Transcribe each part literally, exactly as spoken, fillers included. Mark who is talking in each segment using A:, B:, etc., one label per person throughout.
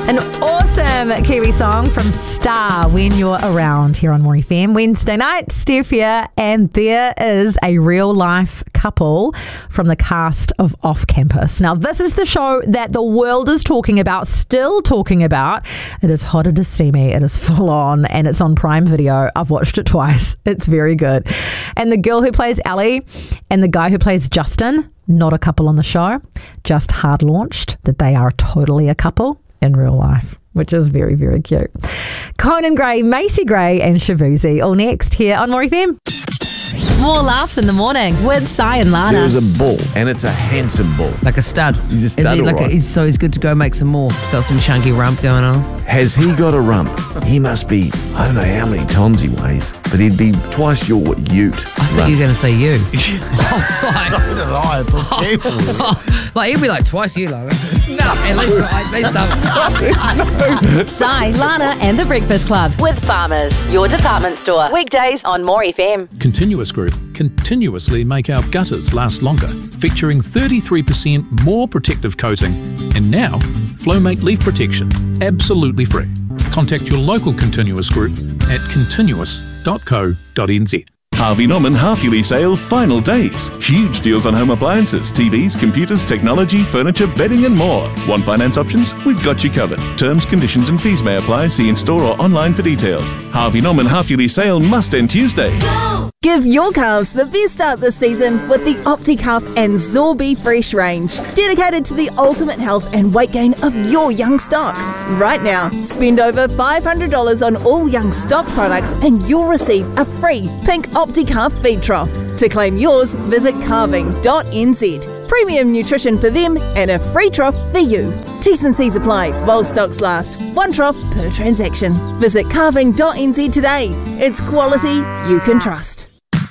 A: An awesome Kiwi song from Star, When You're Around, here on More F M. Wednesday night, Steph here, and there is a real-life couple from the cast of Off Campus. Now, this is the show that the world is talking about, still talking about. It is hotter to steamy, it is full on, and it's on Prime Video. I've watched it twice. It's very good. And the girl who plays Ellie and the guy who plays Justin, not a couple on the show, just hard launched that they are totally a couple in real life, which is very, very cute. Conan Gray, Macy Gray and Shabuzi, all next here on More F M. More laughs in the morning with Sai and Lana.
B: There is a ball, and it's a handsome ball.
C: Like a stud.
B: He's a stud,
C: Is he like
B: all right.
C: a, he's, so he's good to go make some more. Got some chunky rump going on.
B: Has he got a rump? He must be, I don't know how many tons he weighs, but he'd be twice your ute.
C: I thought you were going to say you.
B: I thought careful.
C: Like, he'd be like twice you, like. No, at least, at least don't.
A: Sai, Lana and the Breakfast Club with Farmers, your department store. Weekdays on More F M.
D: Continuous Group continuously make our gutters last longer, featuring thirty-three percent more protective coating. And now, Flowmate Leaf Protection, absolutely free. Contact your local Continuous Group at continuous dot co dot n z.
E: Harvey Norman half-yearly sale final days. Huge deals on home appliances, T Vs, computers, technology, furniture, bedding and more. Want finance options? We've got you covered. Terms, conditions and fees may apply. See in store or online for details. Harvey Norman half-yearly sale must end Tuesday.
F: Give your calves the best start this season with the OptiCalf and Zorby Fresh range, dedicated to the ultimate health and weight gain of your young stock. Right now, spend over five hundred dollars on all young stock products and you'll receive a free pink OptiCalf feed trough. To claim yours, visit carving dot n z. Premium nutrition for them and a free trough for you. T's and C's apply while stocks last. One trough per transaction. Visit carving dot n z today. It's quality you can trust.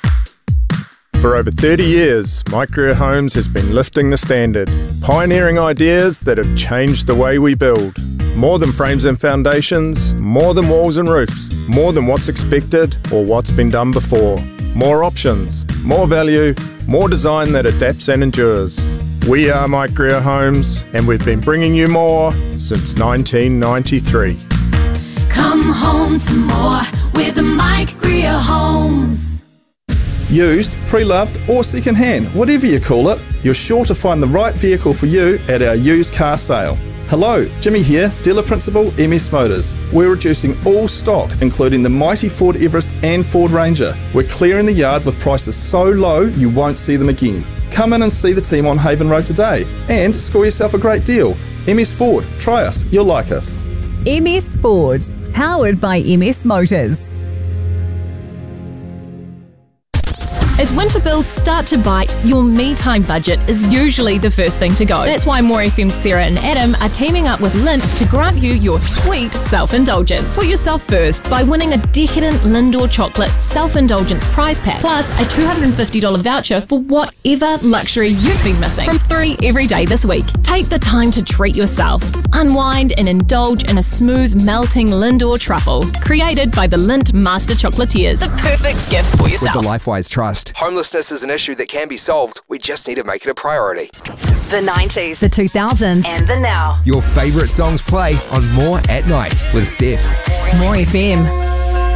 G: For over thirty years, My Career Homes has been lifting the standard, pioneering ideas that have changed the way we build. More than frames and foundations, more than walls and roofs, more than what's expected or what's been done before. More options, more value, more design that adapts and endures. We are My Career Homes, and we've been bringing you more since nineteen ninety-three.
H: Come home to more with Mike Greer Homes.
I: Used, pre-loved or second-hand, whatever you call it, you're sure to find the right vehicle for you at our used car sale. Hello, Jimmy here, Dealer Principal, M S Motors. We're reducing all stock, including the mighty Ford Everest and Ford Ranger. We're clearing the yard with prices so low you won't see them again. Come in and see the team on Haven Road today and score yourself a great deal. M S Ford, try us, you'll like us.
J: M S Ford, powered by M S Motors.
H: As winter bills start to bite, your me time budget is usually the first thing to go. That's why More F M's Sarah and Adam are teaming up with Lindt to grant you your sweet self-indulgence. Put yourself first by winning a decadent Lindor chocolate self-indulgence prize pack, plus a two hundred fifty dollars voucher for whatever luxury you've been missing from three every day this week. Take the time to treat yourself. Unwind and indulge in a smooth, melting Lindor truffle, created by the Lindt Master Chocolatiers. The perfect gift for yourself.
K: With the LifeWise Trust. Homelessness is an issue that can be solved. We just need to make it a priority.
A: The nineties, the two thousands, and the now.
K: Your favourite songs play on More at Night with Steph.
A: More F M.